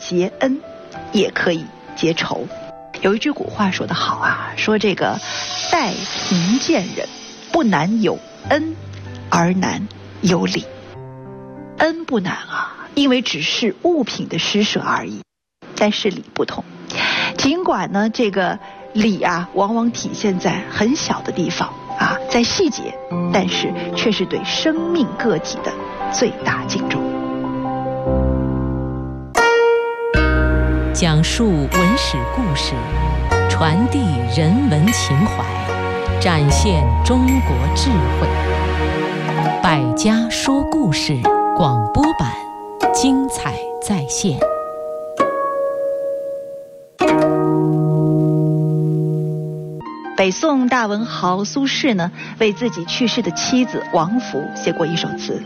结恩，也可以结仇。有一句古话说得好啊，说这个待贫贱人，不难有恩，而难有礼。恩不难啊，因为只是物品的施舍而已，但是礼不同。尽管呢这个礼啊往往体现在很小的地方啊，在细节，但是却是对生命个体的最大敬重。 讲述文史故事，传递人文情怀，展现中国智慧。百家说故事广播版，精彩再现。 北宋大文豪苏轼呢，为自己去世的妻子王弗写过一首词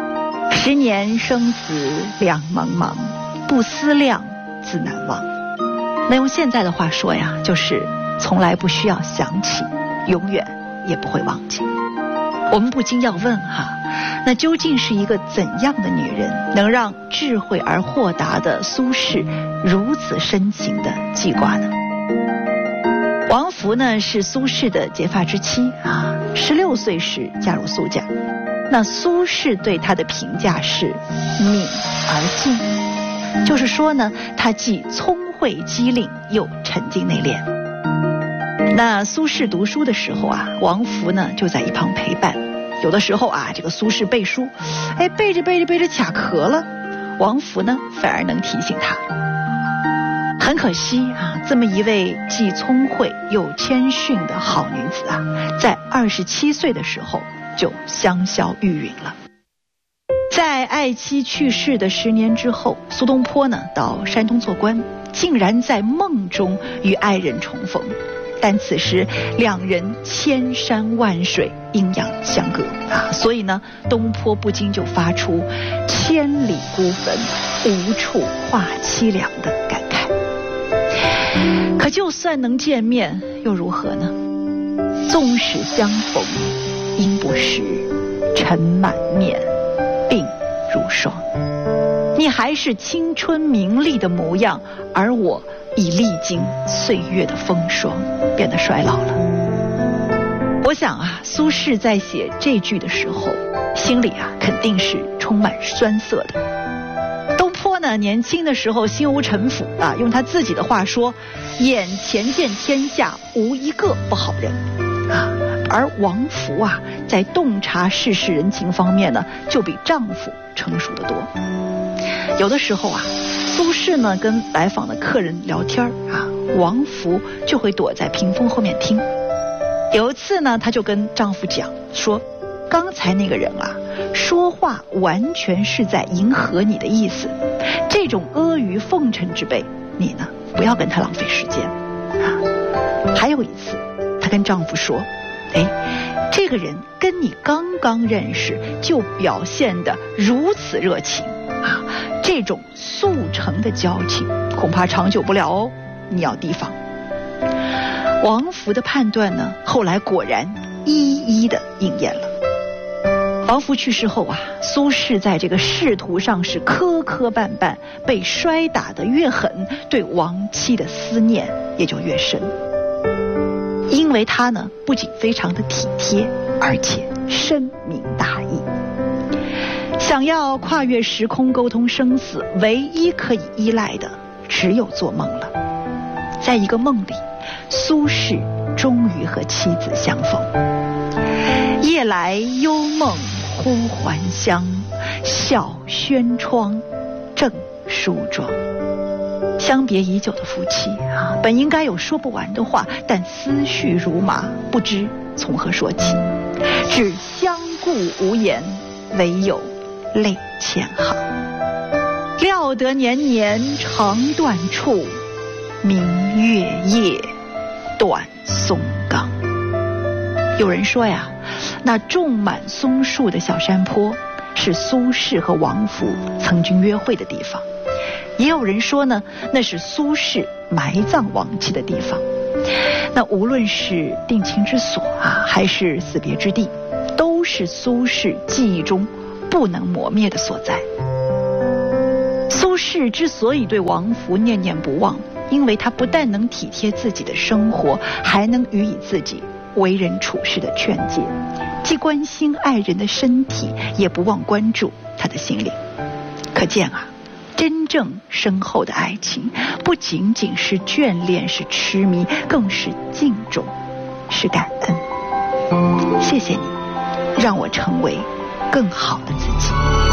：10年生死两茫茫，不思量，自难忘。那用现在的话说呀，就是从来不需要想起，永远也不会忘记。我们不禁要问哈，那究竟是一个怎样的女人，能让智慧而豁达的苏轼如此深情的记挂呢？王弗呢是苏轼的结发之妻啊，16岁时嫁入苏家。那苏轼对她的评价是敏而静，就是说呢，她既聪慧机灵，又沉静内敛。那苏轼读书的时候啊，王弗呢就在一旁陪伴。有的时候啊，这个苏轼背书，背着卡壳了，王弗呢反而能提醒他。很可惜啊，这么一位既聪慧又谦逊的好女子啊，在27岁的时候就香消玉殒了。在爱妻去世的10年之后，苏东坡呢到山东做官，竟然在梦中与爱人重逢，但此时两人千山万水，阴阳相隔啊，所以呢，东坡不禁就发出千里孤坟，无处话凄凉的感慨。可就算能见面又如何呢？纵使相逢应不识，尘满面，鬓如霜。你还是青春明丽的模样，而我已历经岁月的风霜，变得衰老了。我想啊，苏轼在写这句的时候，心里啊肯定是充满酸涩的。东坡呢，年轻的时候心无城府啊，用他自己的话说，眼前见天下无一个不好人啊。而王弗啊，在洞察世事人情方面呢，就比丈夫成熟得多。有的时候啊，苏轼呢跟来访的客人聊天啊，王弗就会躲在屏风后面听。有一次呢，她就跟丈夫讲说，刚才那个人啊，说话完全是在迎合你的意思，这种阿谀奉承之辈，你呢不要跟他浪费时间啊。还有一次，她跟丈夫说，这个人跟你刚刚认识就表现得如此热情啊，这种速成的交情恐怕长久不了哦，你要提防。王弗的判断呢，后来果然一一的应验了。王弗去世后啊，苏轼在这个仕途上是磕磕绊绊，被摔打得越狠，对亡妻的思念也就越深。因为他呢，不仅非常的体贴，而且深明大义。想要跨越时空沟通生死，唯一可以依赖的只有做梦了。在一个梦里，苏轼终于和妻子相逢。夜来幽梦忽还乡，小轩窗，正梳妆。相别已久的夫妻啊，本应该有说不完的话，但思绪如麻，不知从何说起，只相顾无言，唯有泪千行。料得年年肠断处，明月夜，短松冈。有人说呀，那种满松树的小山坡是苏轼和王弗曾经约会的地方，也有人说呢，那是苏轼埋葬亡妻的地方。那无论是定情之所啊，还是死别之地，都是苏轼记忆中不能磨灭的所在。苏轼之所以对王弗念念不忘，因为他不但能体贴自己的生活，还能予以自己为人处事的劝诫，既关心爱人的身体，也不忘关注他的心灵。可见啊，真正深厚的爱情不仅仅是眷恋，是痴迷，更是敬重，是感恩。谢谢你，让我成为更好的自己。